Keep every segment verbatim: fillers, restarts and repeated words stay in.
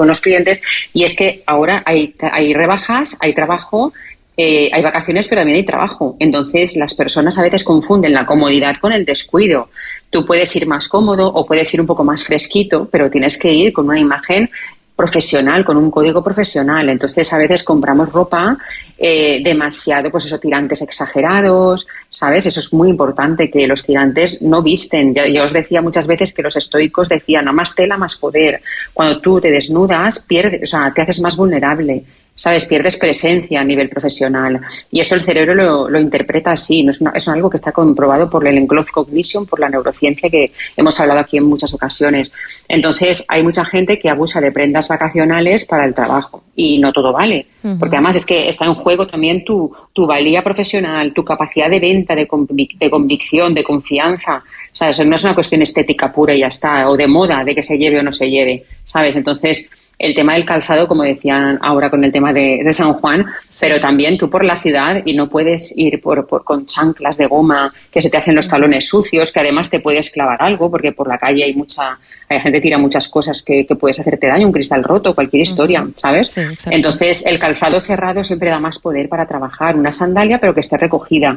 con los clientes, y es que ahora hay, hay rebajas, hay trabajo, eh, hay vacaciones, pero también hay trabajo. Entonces las personas a veces confunden la comodidad con el descuido. Tú puedes ir más cómodo o puedes ir un poco más fresquito, pero tienes que ir con una imagen profesional, con un código profesional. Entonces a veces compramos ropa eh, demasiado, pues eso, tirantes exagerados, ¿sabes? Eso es muy importante, que los tirantes no visten. Yo, yo os decía muchas veces que los estoicos decían, a más tela, más poder. Cuando tú te desnudas, pierdes, o sea, te haces más vulnerable, ¿sabes? Pierdes presencia a nivel profesional. Y eso el cerebro lo, lo interpreta así. No es, una, es algo que está comprobado por el Enclosed Cognition, por la neurociencia, que hemos hablado aquí en muchas ocasiones. Entonces, hay mucha gente que abusa de prendas vacacionales para el trabajo. Y no todo vale. Uh-huh. Porque además es que está en juego también tu, tu valía profesional, tu capacidad de venta, de, convic- de convicción, de confianza. ¿Sabes? No es una cuestión estética pura y ya está. O de moda, de que se lleve o no se lleve. ¿Sabes? Entonces, el tema del calzado, como decían ahora con el tema de, de San Juan, sí. Pero también tú por la ciudad y no puedes ir por, por con chanclas de goma que se te hacen los talones sucios, que además te puedes clavar algo, porque por la calle hay mucha, hay gente que tira muchas cosas que, que puedes hacerte daño, un cristal roto, cualquier historia, uh-huh. ¿Sabes? Sí, entonces el calzado cerrado siempre da más poder para trabajar, una sandalia pero que esté recogida.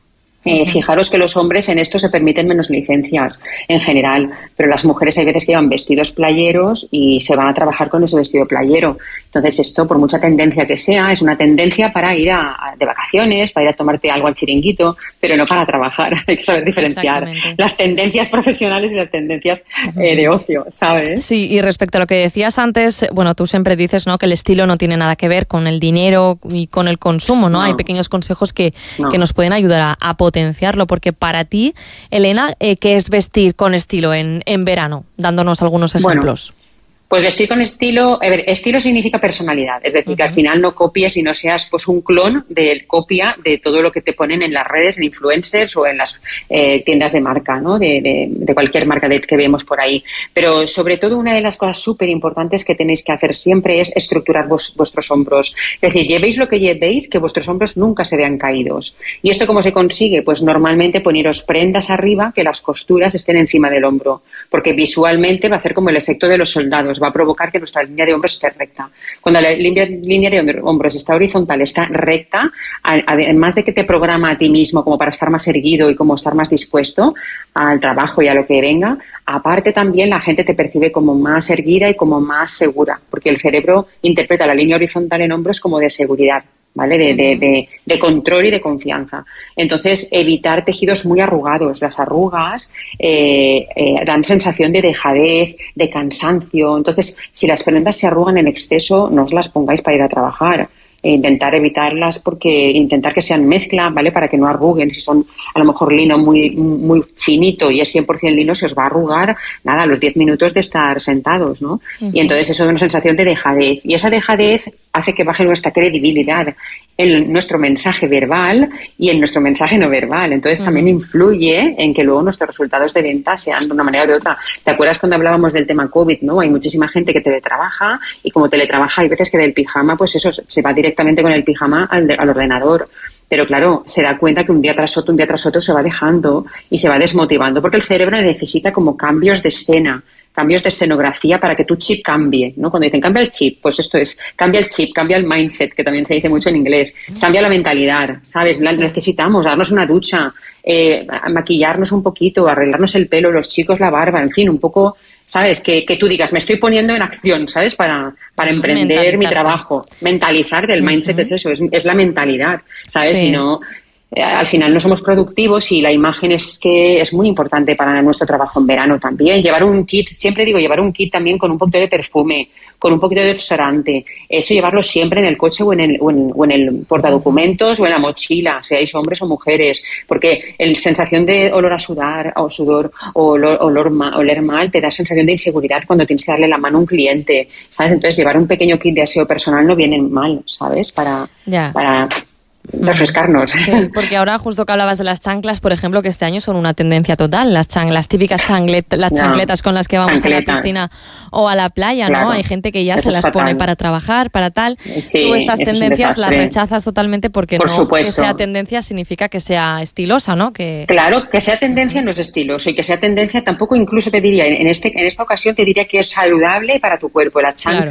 Eh, fijaros que los hombres en esto se permiten menos licencias en general, pero las mujeres hay veces que llevan vestidos playeros y se van a trabajar con ese vestido playero. Entonces esto, por mucha tendencia que sea, es una tendencia para ir a, a, de vacaciones, para ir a tomarte algo al chiringuito, pero no para trabajar. Hay que saber diferenciar las tendencias profesionales y las tendencias eh, de ocio, ¿sabes? Sí, y respecto a lo que decías antes, bueno, tú siempre dices, ¿no?, que el estilo no tiene nada que ver con el dinero y con el consumo, ¿no? no. Hay pequeños consejos que, no. que nos pueden ayudar a, a potenciarlo, porque para ti, Elena, eh, ¿qué es vestir con estilo en, en verano? Dándonos algunos ejemplos. Bueno, pues vestir con estilo, a ver, estilo significa personalidad, es decir, uh-huh. que al final no copies y no seas pues un clon de copia de todo lo que te ponen en las redes, en influencers o en las eh, tiendas de marca, ¿no? De, de, de cualquier marca de, que vemos por ahí. Pero sobre todo una de las cosas súper importantes que tenéis que hacer siempre es estructurar vos, vuestros hombros. Es decir, llevéis lo que llevéis, que vuestros hombros nunca se vean caídos. ¿Y esto cómo se consigue? Pues normalmente poneros prendas arriba, que las costuras estén encima del hombro, porque visualmente va a hacer como el efecto de los soldados, va a provocar que nuestra línea de hombros esté recta. Cuando la línea, línea de hombros está horizontal, está recta, además de que te programa a ti mismo como para estar más erguido y como estar más dispuesto al trabajo y a lo que venga, aparte también la gente te percibe como más erguida y como más segura, porque el cerebro interpreta la línea horizontal en hombros como de seguridad, ¿vale? De, de, de, de control y de confianza. Entonces, evitar tejidos muy arrugados. Las arrugas eh, eh, dan sensación de dejadez, de cansancio. Entonces, si las prendas se arrugan en exceso, no os las pongáis para ir a trabajar. E intentar evitarlas, porque intentar que sean mezcla, ¿vale? Para que no arruguen. Si son a lo mejor lino muy muy finito y es cien por ciento lino, se os va a arrugar, nada, a los diez minutos de estar sentados, ¿no? Uh-huh. Y entonces eso es una sensación de dejadez. Y esa dejadez hace que baje nuestra credibilidad en nuestro mensaje verbal y en nuestro mensaje no verbal. Entonces uh-huh. también influye en que luego nuestros resultados de venta sean de una manera o de otra. ¿Te acuerdas cuando hablábamos del tema COVID, no? Hay muchísima gente que teletrabaja y como teletrabaja hay veces que del pijama, pues eso se va directamente directamente con el pijama al, de, al ordenador. Pero claro, se da cuenta que un día tras otro, un día tras otro se va dejando y se va desmotivando, porque el cerebro necesita como cambios de escena, cambios de escenografía para que tu chip cambie, ¿no? Cuando dicen cambia el chip, pues esto es, cambia el chip, cambia el mindset, que también se dice mucho en inglés, cambia la mentalidad, ¿sabes? La necesitamos, darnos una ducha, eh, maquillarnos un poquito, arreglarnos el pelo, los chicos la barba, en fin, un poco, ¿sabes? Que, que tú digas, me estoy poniendo en acción, ¿sabes? Para, para emprender mi trabajo. Mentalizar del mindset uh-huh. es eso, es, es la mentalidad, ¿sabes? Sí. Si no, eh, al final no somos productivos y la imagen es que es muy importante para nuestro trabajo en verano también. Llevar un kit, siempre digo, llevar un kit también con un poquito de perfume, con un poquito de desodorante. Eso llevarlo siempre en el coche o en el, o en, o en el portadocumentos uh-huh. o en la mochila, seáis hombres o mujeres, porque la sensación de olor a sudar o sudor o olor, olor ma, oler mal te da sensación de inseguridad cuando tienes que darle la mano a un cliente, ¿sabes? Entonces llevar un pequeño kit de aseo personal no viene mal, ¿sabes? Para, yeah. para refrescarnos. Sí, porque ahora justo que hablabas de las chanclas, por ejemplo, que este año son una tendencia total, las, chan- las típicas chanclet- las no, chancletas con las que vamos chancletas. a la piscina o a la playa, claro. ¿no? Hay gente que ya Eso se las pone para trabajar, para tal. Sí, Tú estas tendencias las rechazas totalmente porque por no supuesto. que sea tendencia significa que sea estilosa, ¿no? Que... Claro, que sea tendencia uh-huh. no es estiloso y que sea tendencia tampoco, incluso te diría, en, este, en esta ocasión te diría que es saludable para tu cuerpo. La chancla